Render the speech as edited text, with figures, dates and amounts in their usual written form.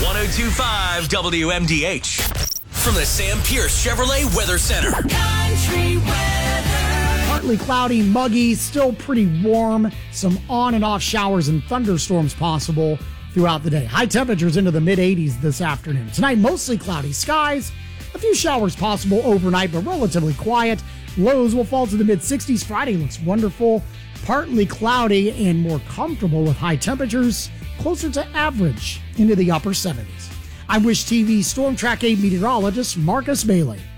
102.5 WMDH. From the Sam Pierce Chevrolet Weather Center. Country weather. Partly cloudy, muggy, still pretty warm. Some on and off showers and thunderstorms possible throughout the day. High temperatures into the mid-80s this afternoon. Tonight, mostly cloudy skies. A few showers possible overnight, but relatively quiet. Lows will fall to the mid-60s. Friday looks wonderful. Partly cloudy and more comfortable with high temperatures closer to average into the upper 70s. I'm Wish TV Storm Track 8 meteorologist Marcus Bailey.